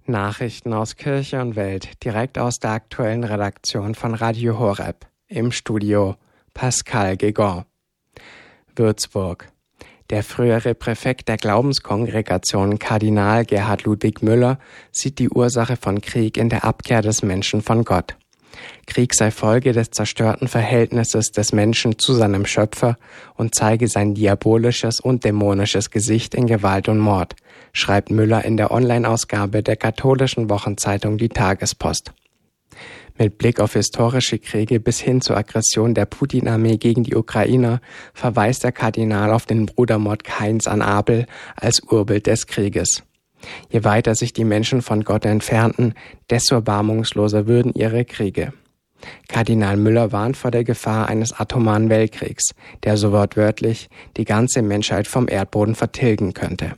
Nachrichten aus Kirche und Welt, direkt aus der aktuellen Redaktion von Radio Horeb. Im Studio Pascal Guégan. Würzburg. Der frühere Präfekt der Glaubenskongregation Kardinal Gerhard Ludwig Müller sieht die Ursache von Krieg in der Abkehr des Menschen von Gott. Krieg sei Folge des zerstörten Verhältnisses des Menschen zu seinem Schöpfer und zeige sein diabolisches und dämonisches Gesicht in Gewalt und Mord, schreibt Müller in der Online-Ausgabe der katholischen Wochenzeitung Die Tagespost. Mit Blick auf historische Kriege bis hin zur Aggression der Putin-Armee gegen die Ukrainer verweist der Kardinal auf den Brudermord Kains an Abel als Urbild des Krieges. Je weiter sich die Menschen von Gott entfernten, desto erbarmungsloser würden ihre Kriege. Kardinal Müller warnt vor der Gefahr eines atomaren Weltkriegs, der so wortwörtlich die ganze Menschheit vom Erdboden vertilgen könnte.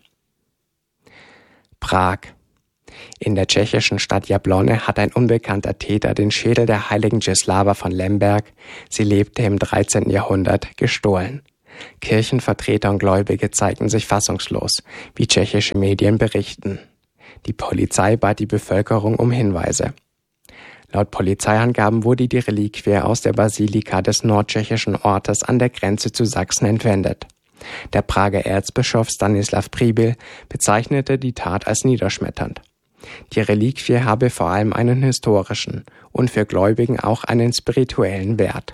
Prag. In der tschechischen Stadt Jablonne hat ein unbekannter Täter den Schädel der heiligen Jislava von Lemberg, sie lebte im 13. Jahrhundert, gestohlen. Kirchenvertreter und Gläubige zeigten sich fassungslos, wie tschechische Medien berichten. Die Polizei bat die Bevölkerung um Hinweise. Laut Polizeiangaben wurde die Reliquie aus der Basilika des nordtschechischen Ortes an der Grenze zu Sachsen entwendet. Der Prager Erzbischof Stanislav Pribyl bezeichnete die Tat als niederschmetternd. Die Reliquie habe vor allem einen historischen und für Gläubigen auch einen spirituellen Wert.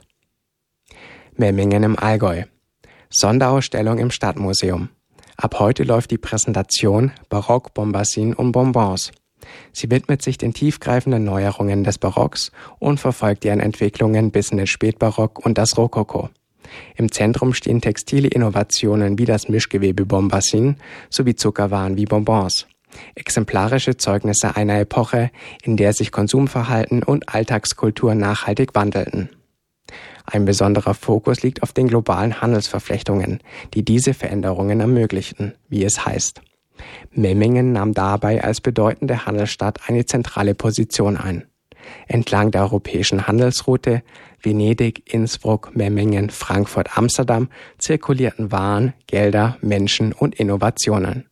Memmingen im Allgäu. Sonderausstellung im Stadtmuseum. Ab heute läuft die Präsentation Barock, Bombassin und Bonbons. Sie widmet sich den tiefgreifenden Neuerungen des Barocks und verfolgt deren Entwicklungen bis in den Spätbarock und das Rokoko. Im Zentrum stehen textile Innovationen wie das Mischgewebe Bombassin sowie Zuckerwaren wie Bonbons. Exemplarische Zeugnisse einer Epoche, in der sich Konsumverhalten und Alltagskultur nachhaltig wandelten. Ein besonderer Fokus liegt auf den globalen Handelsverflechtungen, die diese Veränderungen ermöglichten, wie es heißt. Memmingen nahm dabei als bedeutende Handelsstadt eine zentrale Position ein. Entlang der europäischen Handelsroute Venedig, Innsbruck, Memmingen, Frankfurt, Amsterdam zirkulierten Waren, Gelder, Menschen und Innovationen.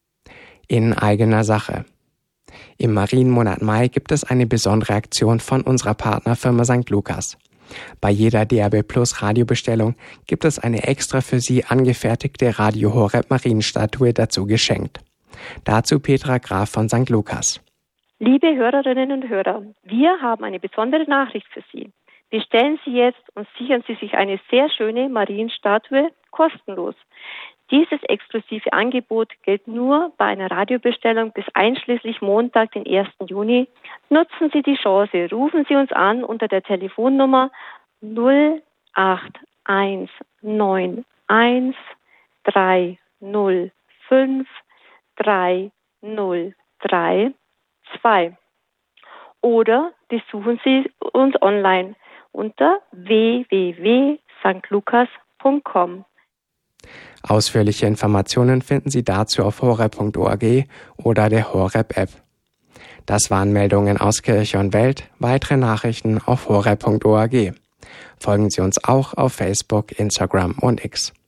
In eigener Sache. Im Marienmonat Mai gibt es eine besondere Aktion von unserer Partnerfirma St. Lukas. Bei jeder DAB+ Radiobestellung gibt es eine extra für Sie angefertigte Radio Horeb Marienstatue dazu geschenkt. Dazu Petra Graf von St. Lukas. Liebe Hörerinnen und Hörer, wir haben eine besondere Nachricht für Sie. Bestellen Sie jetzt und sichern Sie sich eine sehr schöne Marienstatue kostenlos. Dieses exklusive Angebot gilt nur bei einer Radiobestellung bis einschließlich Montag, den 1. Juni. Nutzen Sie die Chance, rufen Sie uns an unter der Telefonnummer 08191 305 303 2 oder besuchen Sie uns online unter www.stlukas.com. Ausführliche Informationen finden Sie dazu auf horeb.org oder der Horeb-App. Das waren Meldungen aus Kirche und Welt. Weitere Nachrichten auf horeb.org. Folgen Sie uns auch auf Facebook, Instagram und X.